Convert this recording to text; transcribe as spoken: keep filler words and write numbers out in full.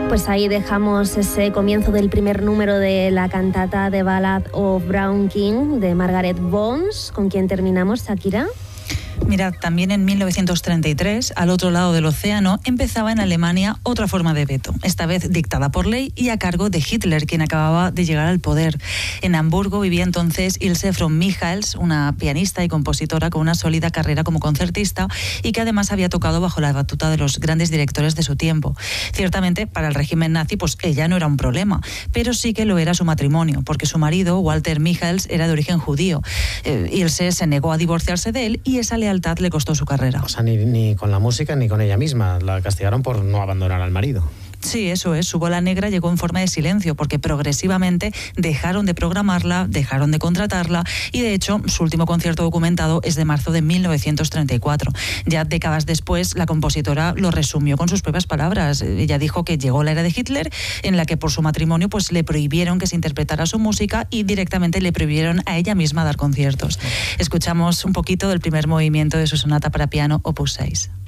Pues ahí dejamos ese comienzo del primer número de la cantata The Ballad of Brown King de Margaret Bones, con quien terminamos, Shakira. Mirad, también en mil novecientos treinta y tres, al otro lado del océano, empezaba en Alemania otra forma de veto, esta vez dictada por ley y a cargo de Hitler, quien acababa de llegar al poder. En Hamburgo vivía entonces Ilse von Michels, una pianista y compositora con una sólida carrera como concertista y que además había tocado bajo la batuta de los grandes directores de su tiempo. Ciertamente, para el régimen nazi, pues ella no era un problema, pero sí que lo era su matrimonio, porque su marido, Walter Michels, era de origen judío. Eh, Ilse se negó a divorciarse de él y esa lealtad le costó su carrera. O sea, ni, ni con la música ni con ella misma. La castigaron por no abandonar al marido. Sí, eso es. Su bola negra llegó en forma de silencio porque progresivamente dejaron de programarla, dejaron de contratarla y de hecho su último concierto documentado es de marzo de mil novecientos treinta y cuatro. Ya décadas después la compositora lo resumió con sus propias palabras. Ella dijo que llegó la era de Hitler en la que por su matrimonio pues le prohibieron que se interpretara su música y directamente le prohibieron a ella misma dar conciertos. Escuchamos un poquito del primer movimiento de su sonata para piano opus seis.